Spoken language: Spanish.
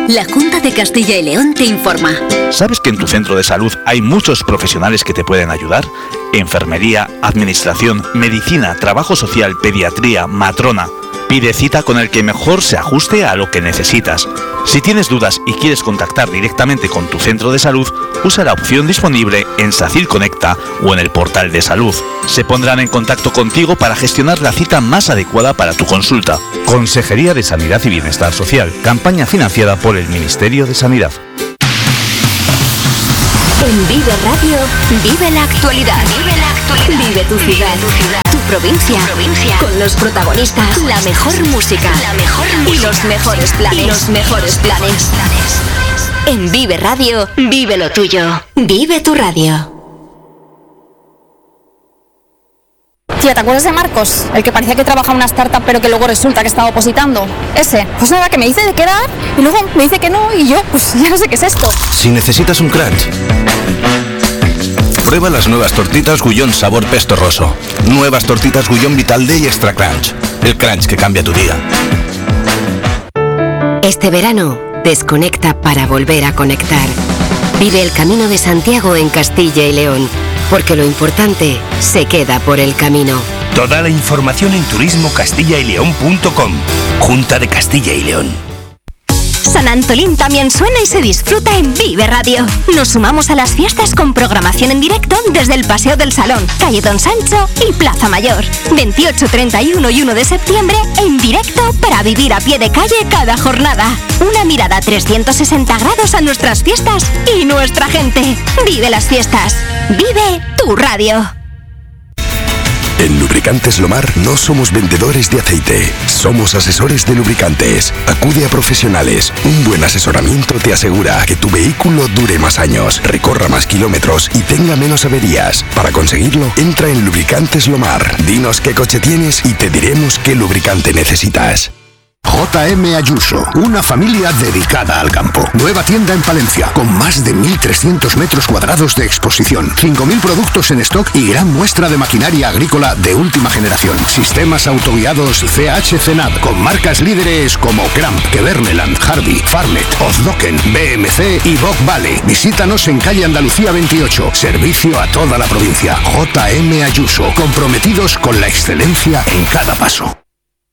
La Junta de Castilla y León te informa. ¿Sabes que en tu centro de salud hay muchos profesionales que te pueden ayudar? Enfermería, administración, medicina, trabajo social, pediatría, matrona. Pide cita con el que mejor se ajuste a lo que necesitas. Si tienes dudas y quieres contactar directamente con tu centro de salud, usa la opción disponible en SACIR Conecta o en el portal de salud. Se pondrán en contacto contigo para gestionar la cita más adecuada para tu consulta. Consejería de Sanidad y Bienestar Social. Campaña financiada por el Ministerio de Sanidad. En Vive Radio, vive la actualidad. Vive tu ciudad, tu provincia, con los protagonistas, la mejor música, y los mejores planes. En Vive Radio, vive lo tuyo. Vive tu radio. Tía, ¿te acuerdas de Marcos? El que parecía que trabajaba en una startup pero que luego resulta que estaba opositando. Ese. Pues nada, que me dice de quedar y luego me dice que no y yo, pues ya no sé qué es esto. Si necesitas un crunch, prueba las nuevas tortitas Gullón sabor pesto roso. Nuevas tortitas Gullón Vital Day Extra Crunch. El crunch que cambia tu día. Este verano, desconecta para volver a conectar. Vive el Camino de Santiago en Castilla y León. Porque lo importante se queda por el camino. Toda la información en turismocastillaileón.com. Junta de Castilla y León. San Antolín también suena y se disfruta en Vive Radio. Nos sumamos a las fiestas con programación en directo desde el Paseo del Salón, Calle Don Sancho y Plaza Mayor. 28, 31 y 1 de septiembre en directo para vivir a pie de calle cada jornada. Una mirada 360 grados a nuestras fiestas y nuestra gente. Vive las fiestas. Vive tu radio. En Lubricantes Lomar no somos vendedores de aceite, somos asesores de lubricantes. Acude a profesionales. Un buen asesoramiento te asegura que tu vehículo dure más años, recorra más kilómetros y tenga menos averías. Para conseguirlo, entra en Lubricantes Lomar. Dinos qué coche tienes y te diremos qué lubricante necesitas. JM Ayuso, una familia dedicada al campo. Nueva tienda en Palencia, con más de 1.300 metros cuadrados de exposición, 5.000 productos en stock y gran muestra de maquinaria agrícola de última generación. Sistemas autoguiados CH-CENAD, con marcas líderes como Cramp, Keverneland, Hardy, Farmet, Ozloken, BMC y Bock Valley. Visítanos en calle Andalucía 28. Servicio a toda la provincia. JM Ayuso, comprometidos con la excelencia en cada paso.